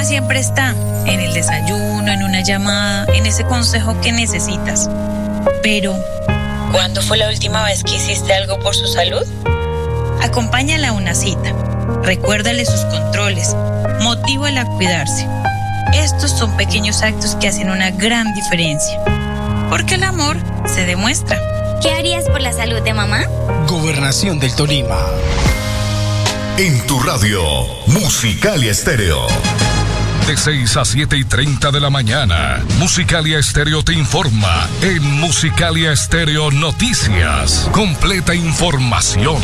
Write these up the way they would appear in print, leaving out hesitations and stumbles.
mamá siempre está, en el desayuno, en una llamada, en ese consejo que necesitas. Pero, ¿cuándo fue la última vez que hiciste algo por su salud? Acompáñala a una cita, recuérdale sus controles, motívala a cuidarse. Estos son pequeños actos que hacen una gran diferencia, porque el amor se demuestra. ¿Qué harías por la salud de mamá? Gobernación del Tolima. En tu radio, Musicalia Estéreo. De 6 a 7:30 de la mañana, Musicalia Estéreo te informa en Musicalia Estéreo Noticias. Completa información.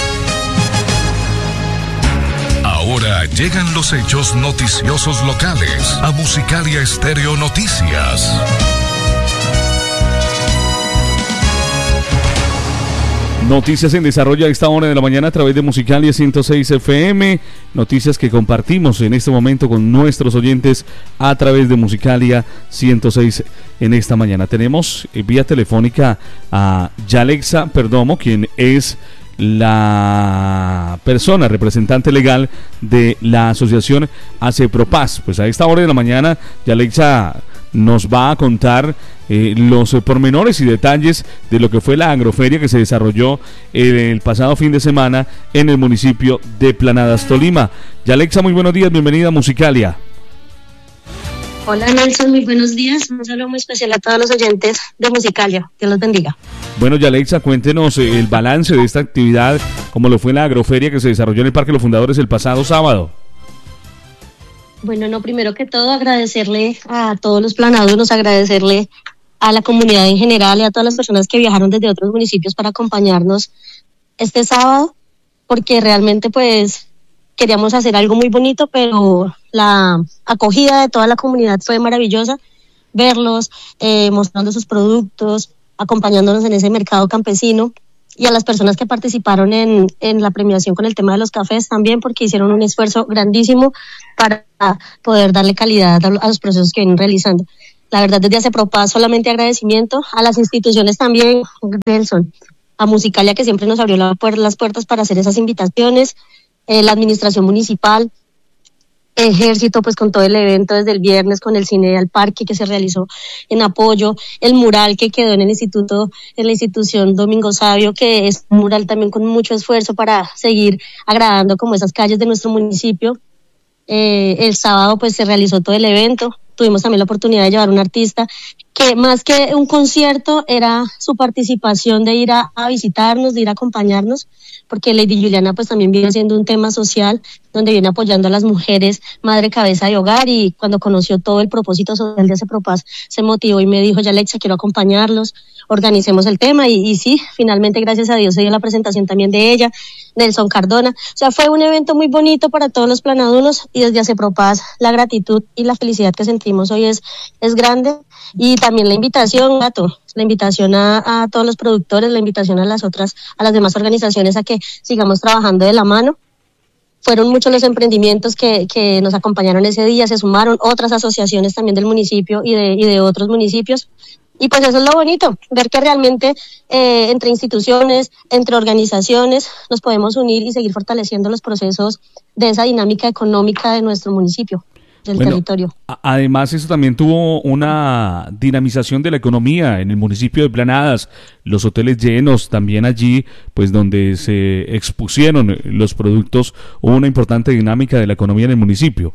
Ahora llegan los hechos noticiosos locales a Musicalia Estéreo Noticias. Noticias en desarrollo a esta hora de la mañana a través de Musicalia 106 FM. Noticias que compartimos en este momento con nuestros oyentes a través de Musicalia 106 en esta mañana. Tenemos vía telefónica a Yalexa Perdomo, quien es la persona representante legal de la asociación ACEPROPAS. Pues a esta hora de la mañana Yalexa nos va a contar los pormenores y detalles de lo que fue la agroferia que se desarrolló el pasado fin de semana en el municipio de Planadas, Tolima. Yalexa, muy buenos días, bienvenida a Musicalia. Hola Nelson, muy buenos días, un saludo muy especial a todos los oyentes de Musicalia, Dios los bendiga. Bueno, Yalexa, cuéntenos el balance de esta actividad, como lo fue la agroferia que se desarrolló en el Parque Los Fundadores el pasado sábado. Bueno, no, primero que todo agradecerle a todos los planaduros, agradecerle a la comunidad en general y a todas las personas que viajaron desde otros municipios para acompañarnos este sábado, porque realmente pues queríamos hacer algo muy bonito, pero la acogida de toda la comunidad fue maravillosa, verlos mostrando sus productos, acompañándonos en ese mercado campesino, y a las personas que participaron en la premiación con el tema de los cafés también, porque hicieron un esfuerzo grandísimo para poder darle calidad a los procesos que vienen realizando. La verdad, desde ACEPROPAS solamente agradecimiento a las instituciones también, Nelson, a Musicalia, que siempre nos abrió las puertas para hacer esas invitaciones, la administración municipal, Ejército, pues con todo el evento desde el viernes, con el cine al parque que se realizó en apoyo, el mural que quedó en el instituto, en la institución Domingo Sabio, que es un mural también con mucho esfuerzo para seguir agradando como esas calles de nuestro municipio. El sábado pues se realizó todo el evento, tuvimos también la oportunidad de llevar un artista que más que un concierto era su participación de ir a visitarnos, de ir a acompañarnos, porque Lady Juliana pues también viene haciendo un tema social donde viene apoyando a las mujeres, madre cabeza de hogar, y cuando conoció todo el propósito social de ACEPROPAS se motivó y me dijo: Yalexa, quiero acompañarlos, organicemos el tema, y sí, finalmente gracias a Dios se dio la presentación también de ella, Nelson Cardona. O sea, fue un evento muy bonito para todos los planadunos, y desde ACEPROPAS la gratitud y la felicidad que sentimos hoy es grande. Y también la invitación, la invitación a todos los productores, la invitación a las demás organizaciones a que sigamos trabajando de la mano. Fueron muchos los emprendimientos que nos acompañaron ese día, se sumaron otras asociaciones también del municipio y de otros municipios. Y pues eso es lo bonito, ver que realmente entre instituciones, entre organizaciones, nos podemos unir y seguir fortaleciendo los procesos de esa dinámica económica de nuestro municipio, del territorio. Además, eso también tuvo una dinamización de la economía en el municipio de Planadas, los hoteles llenos también allí, pues donde se expusieron los productos, hubo una importante dinámica de la economía en el municipio.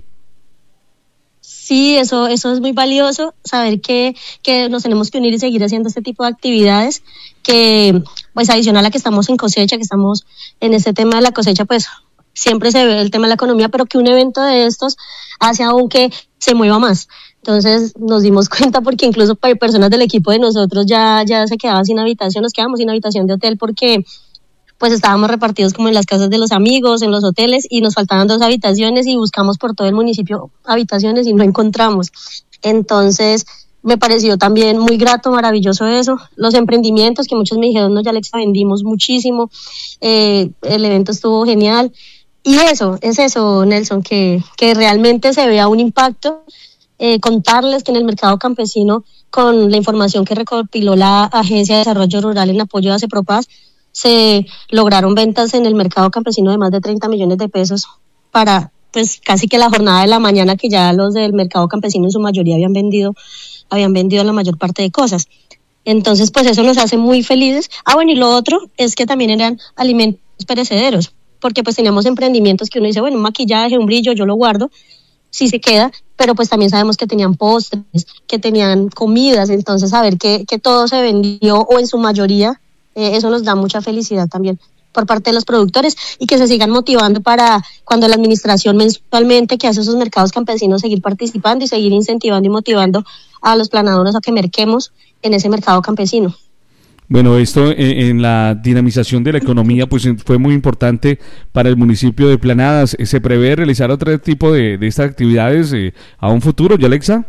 Sí, eso es muy valioso, saber que nos tenemos que unir y seguir haciendo este tipo de actividades, que pues adicional a que estamos en cosecha, que estamos en este tema de la cosecha, pues siempre se ve el tema de la economía, pero que un evento de estos hace aún que se mueva más. Entonces nos dimos cuenta, porque incluso personas del equipo de nosotros ya se quedaban sin habitación, nos quedamos sin habitación de hotel porque pues estábamos repartidos como en las casas de los amigos, en los hoteles, y nos faltaban 2 habitaciones y buscamos por todo el municipio habitaciones y no encontramos. Entonces me pareció también muy grato, maravilloso eso. Los emprendimientos que muchos me dijeron: no, ya les vendimos muchísimo, el evento estuvo genial. Y eso, es eso, Nelson, que realmente se vea un impacto. Contarles que en el mercado campesino, con la información que recopiló la Agencia de Desarrollo Rural en apoyo a ACEPROPAS, se lograron ventas en el mercado campesino de más de 30 millones de pesos para pues casi que la jornada de la mañana, que ya los del mercado campesino en su mayoría habían vendido la mayor parte de cosas. Entonces, pues eso nos hace muy felices. Bueno, y lo otro es que también eran alimentos perecederos, porque pues teníamos emprendimientos que uno dice, bueno, un maquillaje, un brillo, yo lo guardo, sí se queda, pero pues también sabemos que tenían postres, que tenían comidas, entonces saber que todo se vendió, o en su mayoría, eso nos da mucha felicidad también por parte de los productores, y que se sigan motivando para cuando la administración mensualmente que hace esos mercados campesinos seguir participando y seguir incentivando y motivando a los planadores a que merquemos en ese mercado campesino. Bueno, esto en la dinamización de la economía pues fue muy importante para el municipio de Planadas. ¿Se prevé realizar otro tipo de estas actividades a un futuro, Yalexa?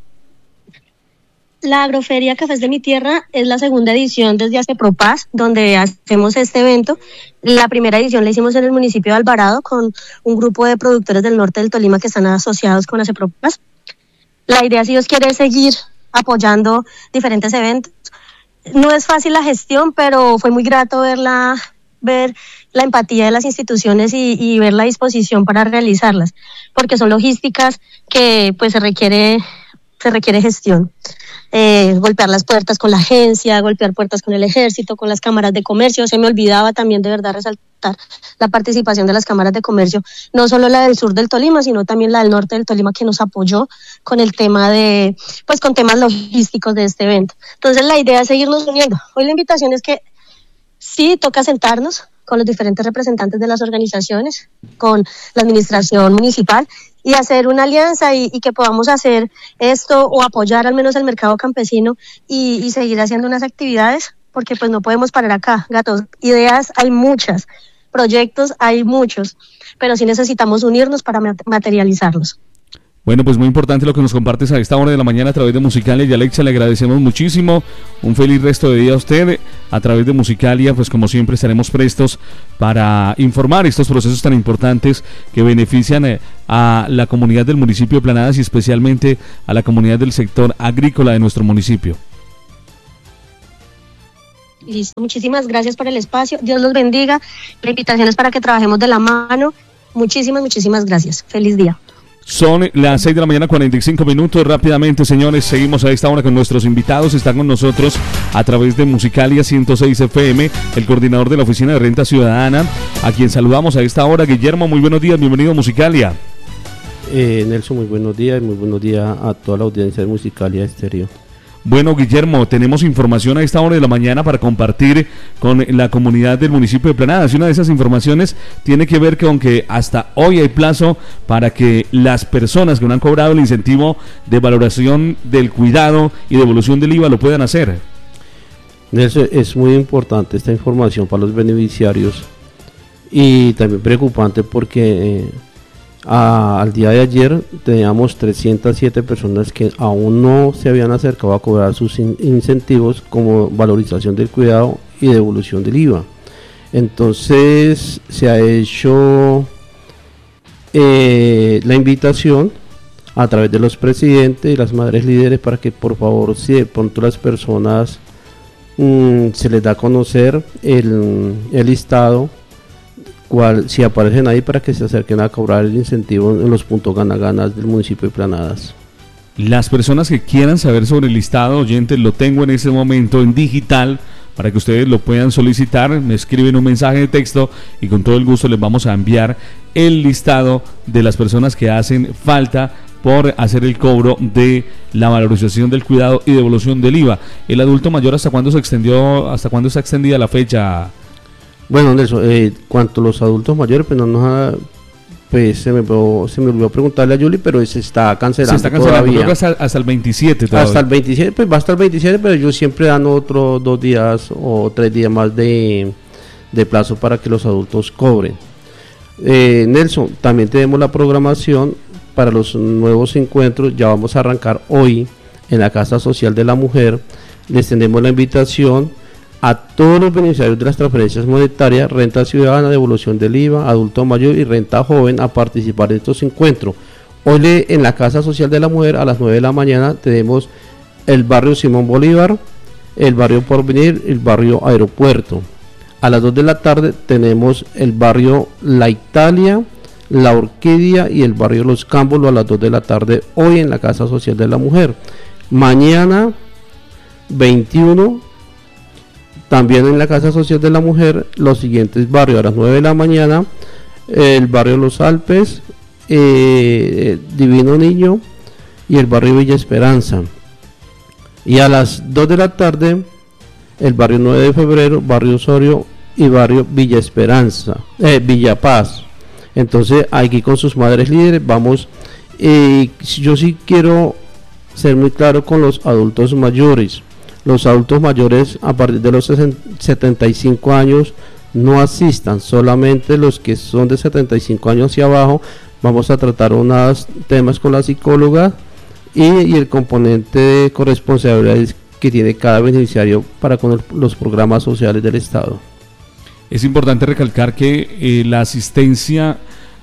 La Agroferia Cafés de mi Tierra es la segunda edición desde ACEPROPAS, donde hacemos este evento. La primera edición la hicimos en el municipio de Alvarado con un grupo de productores del norte del Tolima que están asociados con ACEPROPAS. La idea, si Dios quiere, es seguir apoyando diferentes eventos. No es fácil la gestión, pero fue muy grato ver la empatía de las instituciones y ver la disposición para realizarlas, porque son logísticas que pues se requiere gestión. Golpear las puertas con la agencia, golpear puertas con el ejército, con las cámaras de comercio. Se me olvidaba también de verdad resaltar la participación de las cámaras de comercio, no solo la del sur del Tolima, sino también la del norte del Tolima, que nos apoyó con el tema con temas logísticos de este evento. Entonces la idea es seguirnos uniendo. Hoy la invitación es que sí toca sentarnos con los diferentes representantes de las organizaciones, con la administración municipal, y hacer una alianza y que podamos hacer esto o apoyar al menos el mercado campesino y seguir haciendo unas actividades, porque pues no podemos parar acá, gatos. Ideas hay muchas, proyectos hay muchos, pero sí necesitamos unirnos para materializarlos. Bueno, pues muy importante lo que nos compartes a esta hora de la mañana a través de Musicalia. Y Alexa, le agradecemos muchísimo. Un feliz resto de día a usted. A través de Musicalia, pues como siempre estaremos prestos para informar estos procesos tan importantes que benefician a la comunidad del municipio de Planadas y especialmente a la comunidad del sector agrícola de nuestro municipio. Listo, muchísimas gracias por el espacio. Dios los bendiga. La invitación es para que trabajemos de la mano. Muchísimas gracias. Feliz día. Son las 6 de la mañana, 45 minutos. Rápidamente, señores, seguimos a esta hora con nuestros invitados. Están con nosotros a través de Musicalia 106 FM, el coordinador de la Oficina de Renta Ciudadana, a quien saludamos a esta hora. Guillermo, muy buenos días, bienvenido a Musicalia. Nelson, muy buenos días y muy buenos días a toda la audiencia de Musicalia Estéreo. Bueno, Guillermo, tenemos información a esta hora de la mañana para compartir con la comunidad del municipio de Planadas. Y una de esas informaciones tiene que ver con que hasta hoy hay plazo para que las personas que no han cobrado el incentivo de valoración del cuidado y devolución del IVA lo puedan hacer. Nelson, es muy importante esta información para los beneficiarios y también preocupante porque al día de ayer teníamos 307 personas que aún no se habían acercado a cobrar sus incentivos como valorización del cuidado y devolución del IVA. Entonces se ha hecho la invitación a través de los presidentes y las madres líderes para que por favor, si de pronto las personas se les da a conocer el listado, si aparecen ahí, para que se acerquen a cobrar el incentivo en los puntos gana-ganas del municipio de Planadas. Las personas que quieran saber sobre el listado, oyentes, lo tengo en este momento en digital para que ustedes lo puedan solicitar. Me escriben un mensaje de texto y con todo el gusto les vamos a enviar el listado de las personas que hacen falta por hacer el cobro de la valorización del cuidado y devolución del IVA. El adulto mayor, ¿hasta cuándo está extendida la fecha? Bueno, Nelson, cuanto a los adultos mayores, pues se me olvidó preguntarle a Yuli, pero se está cancelando todavía. Creo que hasta el 27 todavía. Hasta el 27, pues va hasta el 27, pero yo siempre dan otros 2 días o 3 días más de plazo para que los adultos cobren. Nelson, también tenemos la programación para los nuevos encuentros. Ya vamos a arrancar hoy en la Casa Social de la Mujer. Les tenemos la invitación a todos los beneficiarios de las transferencias monetarias, renta ciudadana, devolución del IVA, adulto mayor y renta joven a participar de estos encuentros. Hoy en la Casa Social de la Mujer a las 9 de la mañana tenemos el barrio Simón Bolívar, el barrio Porvenir, el barrio Aeropuerto. A las 2 de la tarde tenemos el barrio La Italia, La Orquídea y el barrio Los Cámbulos a las 2 de la tarde, hoy en la Casa Social de la Mujer. Mañana 21, también en la Casa Social de la Mujer, los siguientes barrios: a las 9 de la mañana, el barrio Los Alpes, Divino Niño y el barrio Villa Esperanza. Y a las 2 de la tarde, el barrio 9 de Febrero, barrio Osorio y barrio Villa Esperanza, Villa Paz. Entonces, aquí con sus madres líderes vamos. Yo sí quiero ser muy claro con los adultos mayores. Los adultos mayores a partir de los 75 años no asistan, solamente los que son de 75 años hacia abajo. Vamos a tratar unos temas con la psicóloga y el componente de corresponsabilidades que tiene cada beneficiario para con los programas sociales del Estado. Es importante recalcar que la asistencia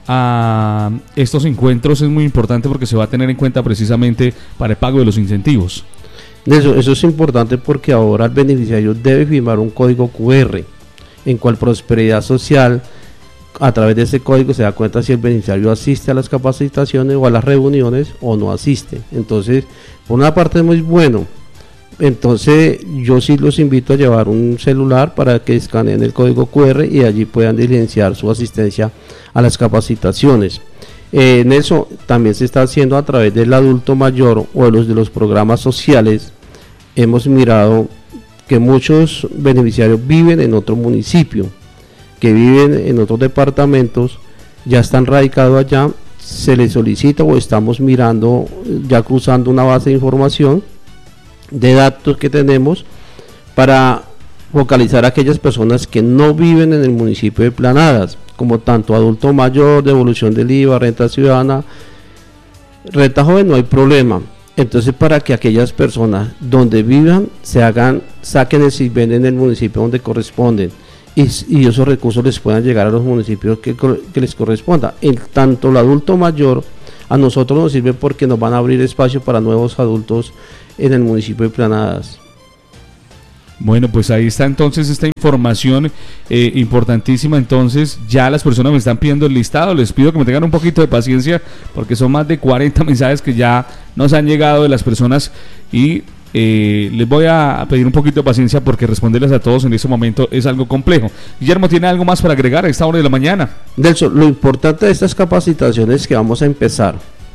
a estos encuentros es muy importante porque se va a tener en cuenta precisamente para el pago de los incentivos. Eso es importante porque ahora el beneficiario debe firmar un código QR en cual Prosperidad Social, a través de ese código, se da cuenta si el beneficiario asiste a las capacitaciones o a las reuniones o no asiste. Entonces, por una parte es muy bueno. Entonces yo sí los invito a llevar un celular para que escaneen el código QR y allí puedan diligenciar su asistencia a las capacitaciones. Nelson, también se está haciendo a través del adulto mayor o de los programas sociales. Hemos mirado que muchos beneficiarios viven en otro municipio, que viven en otros departamentos, ya están radicados allá, se les solicita o estamos mirando, ya cruzando una base de información de datos que tenemos para focalizar a aquellas personas que no viven en el municipio de Planadas, como tanto adulto mayor, devolución del IVA, renta ciudadana, renta joven, no hay problema. Entonces, para que aquellas personas donde vivan saquen el SISBEN en el municipio donde corresponden y esos recursos les puedan llegar a los municipios que les corresponda. Tanto el adulto mayor a nosotros nos sirve porque nos van a abrir espacio para nuevos adultos en el municipio de Planadas. Bueno, pues ahí está entonces esta información importantísima. Entonces ya las personas me están pidiendo el listado. Les pido que me tengan un poquito de paciencia porque son más de 40 mensajes que ya nos han llegado de las personas y les voy a pedir un poquito de paciencia porque responderles a todos en este momento es algo complejo. Guillermo, ¿tiene algo más para agregar a esta hora de la mañana? Nelson, lo importante de estas capacitaciones que vamos a empezar,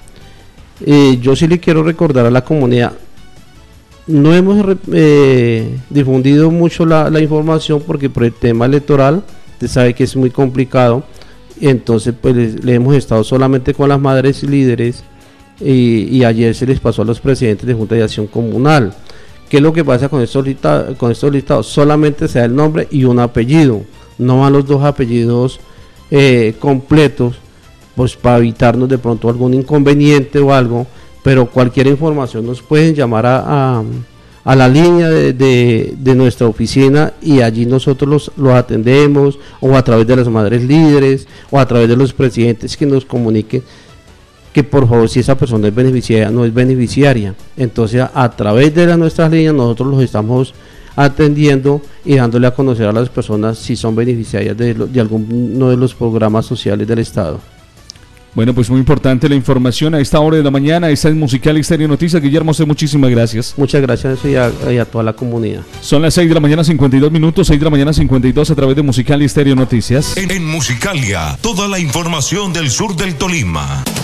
yo sí le quiero recordar a la comunidad. No hemos difundido mucho la información porque por el tema electoral, usted sabe que es muy complicado, entonces pues le hemos estado solamente con las madres líderes y ayer se les pasó a los presidentes de Junta de Acción Comunal. ¿Qué es lo que pasa con estos listados? Solamente se da el nombre y un apellido, no van los dos apellidos completos, pues para evitarnos de pronto algún inconveniente o algo. Pero cualquier información nos pueden llamar a la línea de nuestra oficina y allí nosotros los atendemos, o a través de las madres líderes o a través de los presidentes que nos comuniquen que por favor si esa persona es beneficiaria no es beneficiaria. Entonces a través de nuestras líneas nosotros los estamos atendiendo y dándole a conocer a las personas si son beneficiarias de alguno de los programas sociales del Estado. Bueno, pues muy importante la información a esta hora de la mañana. Esta es Musical Estéreo Noticias. Guillermo, muchísimas gracias. Muchas gracias y a toda la comunidad. Son las 6 de la mañana 52 minutos, 6 de la mañana 52 a través de Musical Estéreo Noticias. En Musicalia, toda la información del sur del Tolima.